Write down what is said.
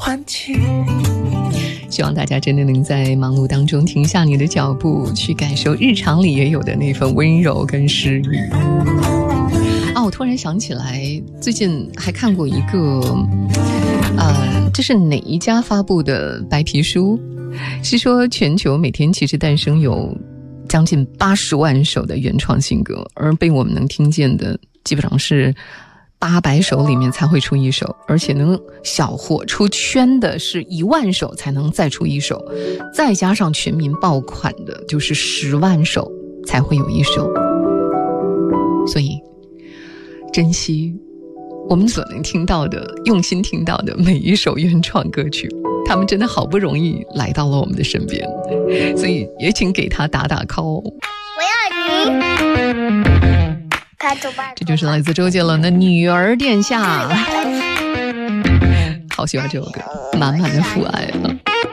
换气。 希望大家真的能在忙碌当中停下你的脚步，去感受日常里也有的那份温柔跟诗意。我突然想起来，最近还看过一个这是哪一家发布的白皮书，是说全球每天其实诞生有将近80万首的原创新歌，而被我们能听见的基本上是800首里面才会出一首，而且能小火出圈的是1万首才能再出一首，再加上全民爆款的就是10万首才会有一首。所以珍惜我们所能听到的，用心听到的每一首原创歌曲，他们真的好不容易来到了我们的身边，所以也请给他打打 call。 我要你。 这就是来自周杰伦的《女儿殿下》，好喜欢这首歌，满满的父爱啊。